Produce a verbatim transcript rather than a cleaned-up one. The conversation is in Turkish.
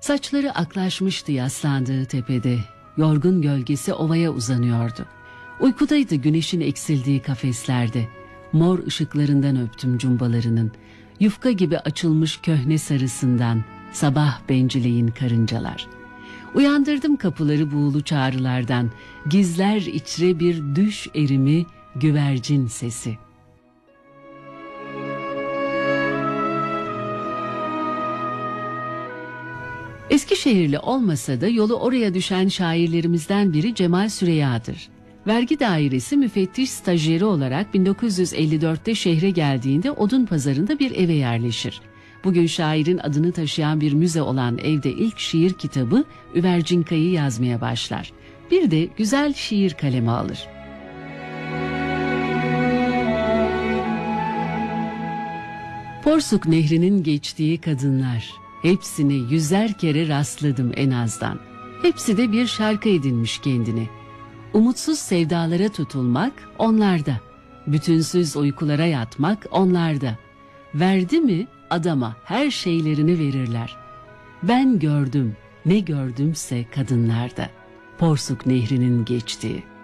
Saçları aklaşmıştı yaslandığı tepede. Yorgun gölgesi ovaya uzanıyordu. Uykudaydı güneşin eksildiği kafeslerde. Mor ışıklarından öptüm cumbalarının. Yufka gibi açılmış köhne sarısından. Sabah bencileyin karıncalar. Uyandırdım kapıları buğulu çağrılardan. Gizler içre bir düş erimi, güvercin sesi. Eskişehirli olmasa da yolu oraya düşen şairlerimizden biri Cemal Süreyya'dır. Vergi dairesi müfettiş stajyeri olarak bin dokuz yüz elli dörtte şehre geldiğinde Odunpazarı'nda bir eve yerleşir. Bugün şairin adını taşıyan bir müze olan evde ilk şiir kitabı Üvercinkay'ı yazmaya başlar. Bir de güzel şiir kalemi alır. Porsuk Nehri'nin geçtiği kadınlar, hepsini yüzer kere rastladım en azdan. Hepsi de bir şarkı edinmiş kendine. Umutsuz sevdalara tutulmak onlarda, bütünsüz uykulara yatmak onlarda. Verdi mi adama her şeylerini verirler. Ben gördüm, ne gördümse kadınlarda. Porsuk Nehri'nin geçtiği.